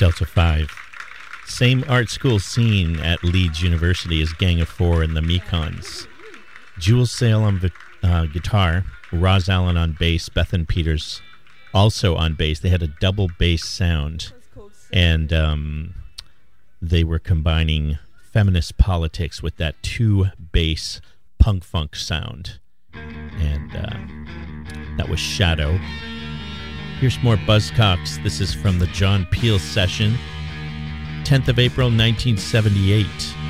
Delta 5. Same art school scene at Leeds University as Gang of Four and the Mekons. Jules Sale on guitar, Roz Allen on bass, Bethan Peters also on bass. They had a double bass sound, and they were combining feminist politics with that two-bass punk-funk sound. And that was Shadow. Here's more Buzzcocks. This is from the John Peel session, 10th of April, 1978.